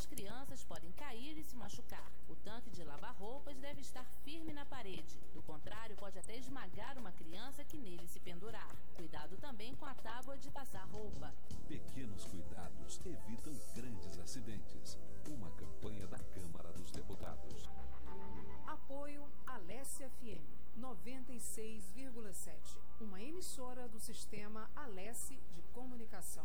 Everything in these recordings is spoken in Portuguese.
as crianças podem cair e se machucar. O tanque de lavar roupas deve estar firme na parede. Do contrário, pode até esmagar uma criança que nele se pendurar. Cuidado também com a tábua de passar roupa. Pequenos cuidados evitam grandes acidentes. Uma campanha da Câmara dos Deputados. Apoio Alesse FM 96,7. Uma emissora do Sistema Alesse de Comunicação.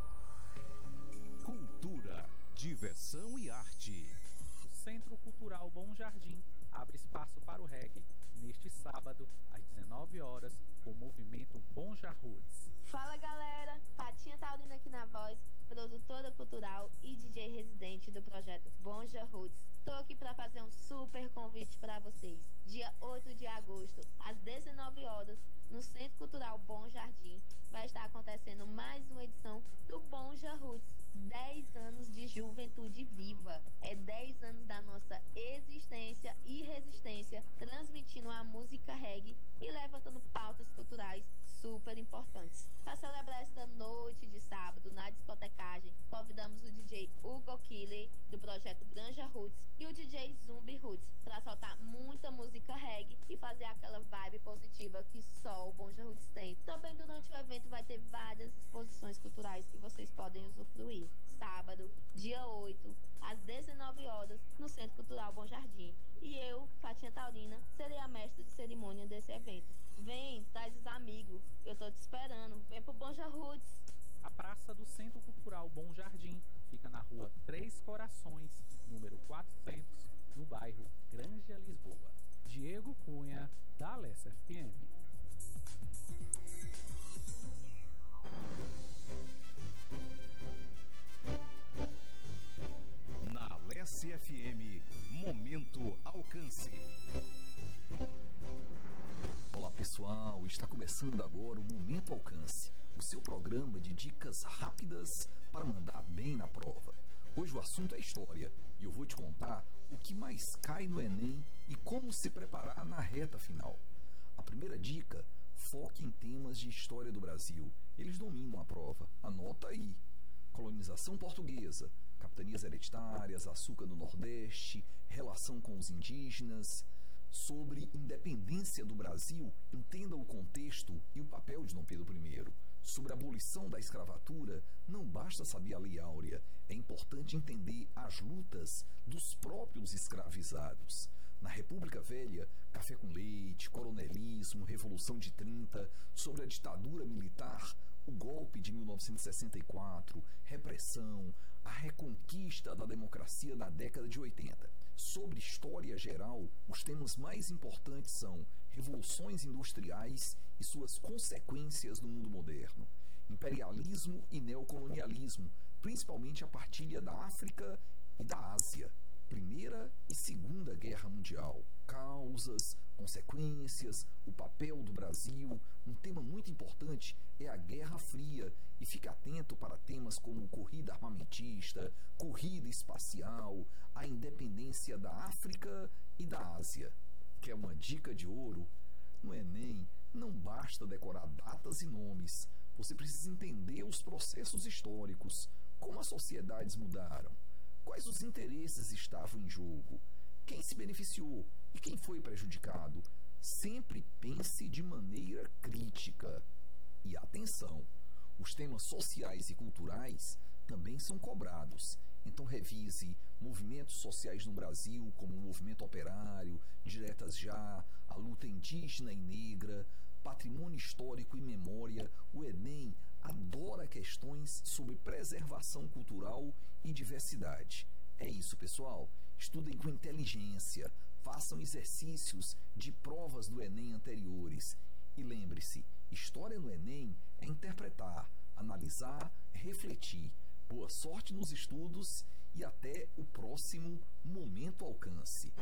Cultura, diversão e arte. O Centro Cultural Bom Jardim abre espaço para o reggae neste sábado, às 19 horas, com o movimento Bonja Roots. Fala galera, Patinha Taurina aqui na voz, produtora cultural e DJ residente do projeto Bonja Roots. Tô aqui para fazer um super convite para vocês. Dia 8 de agosto, às 19 horas, no Centro Cultural Bom Jardim, vai estar acontecendo mais uma edição do Bonja Roots. 10 anos de juventude viva. É 10 anos da nossa existência e resistência, transmitindo a música reggae e levantando pautas culturais super importantes. Para celebrar esta noite de sábado na discotecagem, convidamos o DJ Hugo Killer, do projeto Granja Roots, e o DJ Zumbi Roots, para soltar muita música reggae e fazer aquela vibe positiva que só o Bonja Roots tem. Também durante o evento vai ter várias exposições culturais que vocês podem usufruir. Sábado, dia 8, às 19 horas, no Centro Cultural Bom Jardim. E eu, Patinha Taurina, serei a mestre de cerimônia desse evento. Vem, traz os amigos, eu tô te esperando. Vem pro Bonja Roots. A Praça do Centro Cultural Bom Jardim fica na rua Três Corações, número 400, no bairro Granja, Lisboa. Diego Cunha, da Alesse FM. Na Alesse FM, Momento Alcance. Olá pessoal, está começando agora o Momento Alcance, o seu programa de dicas rápidas para mandar bem na prova. Hoje o assunto é história e eu vou te contar o que mais cai no Enem e como se preparar na reta final. A primeira dica, foque em temas de história do Brasil. Eles dominam a prova, anota aí. Colonização portuguesa, capitanias hereditárias, açúcar no Nordeste, relação com os indígenas. Sobre independência do Brasil, entenda o contexto e o papel de Dom Pedro I. Sobre a abolição da escravatura, não basta saber a Lei Áurea, é importante entender as lutas dos próprios escravizados. Na República Velha, café com leite, coronelismo, Revolução de 30, sobre a ditadura militar, o golpe de 1964, repressão, a reconquista da democracia na década de 80. Sobre história geral, os temas mais importantes são revoluções industriais e suas consequências no mundo moderno, imperialismo e neocolonialismo, principalmente a partilha da África e da Ásia, Primeira e Segunda Guerra Mundial, causas, consequências, o papel do Brasil. Um tema muito importante é a Guerra Fria, e fique atento para temas como corrida armamentista, corrida espacial, a independência da África e da Ásia. Quer uma dica de ouro? No Enem, não basta decorar datas e nomes, você precisa entender os processos históricos, como as sociedades mudaram, quais os interesses estavam em jogo, quem se beneficiou e quem foi prejudicado. Sempre pense de maneira crítica. E atenção, os temas sociais e culturais também são cobrados. Então revise movimentos sociais no Brasil, como o movimento operário, Diretas Já, a luta indígena e negra, patrimônio histórico e memória. O Enem adora questões sobre preservação cultural e diversidade. É isso, pessoal. Estudem com inteligência, façam exercícios de provas do Enem anteriores. E lembre-se, história no Enem é interpretar, analisar, refletir. Boa sorte nos estudos e até o próximo Momento Alcance.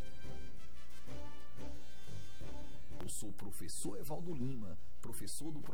Eu sou o professor Evaldo Lima, professor do